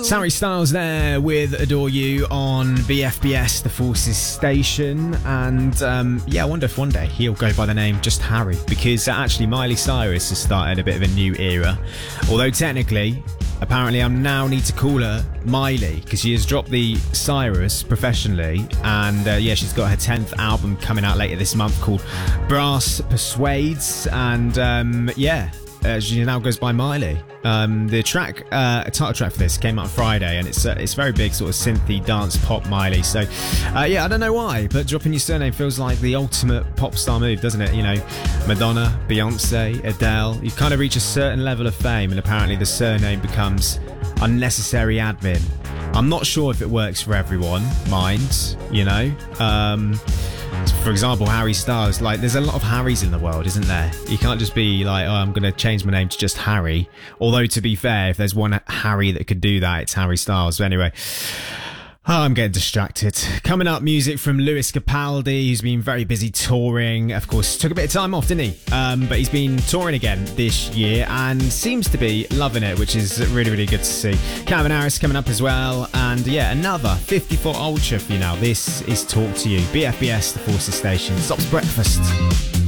Harry Styles there with Adore You on BFBS, the Forces station. And I wonder if one day he'll go by the name just Harry, because actually Miley Cyrus has started a bit of a new era. Although technically, apparently I now need to call her Miley, because she has dropped the Cyrus professionally. And she's got her 10th album coming out later this month called Brass Persuades. And she now goes by Miley. The track, title track for this came out on Friday, and it's very big, sort of synthy dance pop Miley. So, I don't know why, but dropping your surname feels like the ultimate pop star move, doesn't it? You know, Madonna, Beyonce, Adele. You kind of reach a certain level of fame, and apparently the surname becomes unnecessary admin. I'm not sure if it works for everyone, mind, you know. For example, Harry Styles, like there's a lot of Harrys in the world, isn't there? You can't just be like, oh, I'm going to change my name to just Harry. Although, to be fair, if there's one Harry that could do that, it's Harry Styles. But anyway, I'm getting distracted. Coming up, music from Lewis Capaldi, who's been very busy touring. Of course, took a bit of time off, didn't he? But he's been touring again this year and seems to be loving it, which is really, really good to see. Calvin Harris coming up as well. And another 54 Ultra for you now. This is Talk to You. BFBS, the Forces station. Stops breakfast.